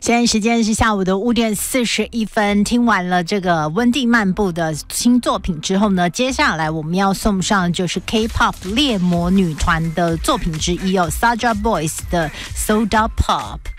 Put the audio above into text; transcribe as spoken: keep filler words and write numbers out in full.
现在时间是下午的五点四十一分。听完了这个温蒂漫步的新作品之后呢，接下来我们要送上就是 K-pop 猎魔女团的作品之一哦 ，Saja Boys 的 Soda Pop。